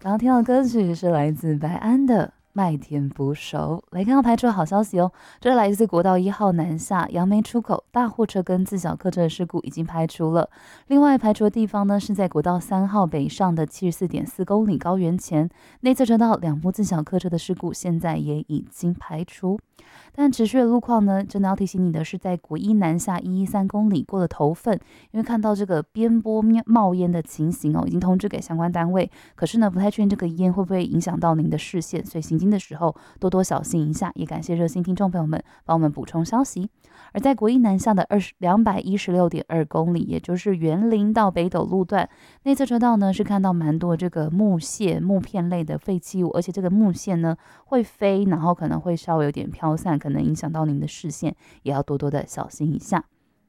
刚刚听到的歌曲是来自白安的麦田捕手。来看到排除的好消息哦，这是来自国道1号南下杨梅出口大货车跟自小客车的事故已经排除了。另外排除的地方呢，是在国道3号北上的74.4公里高原前内侧车道2部自小客车的事故，现在也已经排除。但持续的路况呢，真的要提醒你的是，在国一南下113公里过了头份，因为看到这个边坡冒烟的情形哦，已经通知给相关单位。可是呢，不太确定这个烟会不会影响到您的视线，所以行经的时候多多小心一下。也感谢热心听众朋友们帮我们补充消息。而在国一南下的216.2公里，也就是园林到北斗路段内侧车道呢，是看到蛮多这个木屑、木片类的废弃物，而且这个木屑呢会飞，然后可能会稍微有点飘散，可能影响到您的视线，也要多多的小心一下。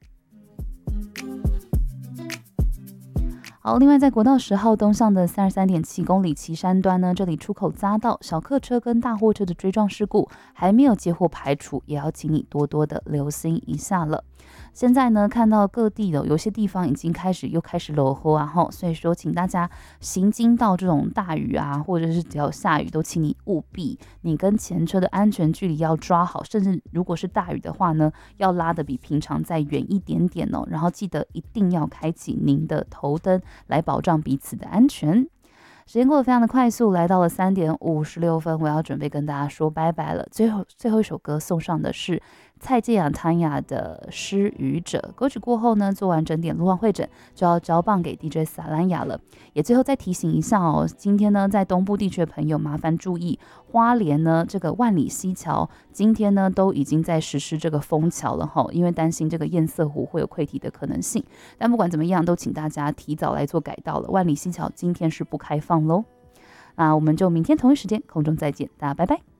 好，另外在国道10号东向的33.7公里旗山端呢，这里出口匝道小客车跟大货车的追撞事故还没有接获排除，也要请你多多的留心一下了。现在呢，看到各地的有些地方已经开始落后啊，所以说请大家行经到这种大雨啊，或者是只要下雨，都请你务必你跟前车的安全距离要抓好，甚至如果是大雨的话呢，要拉得比平常再远一点点哦。然后记得一定要开启您的头灯，来保障彼此的安全。时间过得非常的快速，来到了3点56分，我要准备跟大家说拜拜了。最后一首歌送上的是蔡健雅汤雅的《失语者》。歌曲过后呢，做完整点路况会诊，就要交棒给 DJ 萨兰雅了。也最后再提醒一下哦，今天呢，在东部地区的朋友麻烦注意，花莲呢这个万里溪桥今天呢都已经在实施这个封桥了哈，因为担心这个堰塞湖会有溃堤的可能性。但不管怎么样，都请大家提早来做改道了。万里溪桥今天是不开放喽。那我们就明天同一时间空中再见，大家拜拜。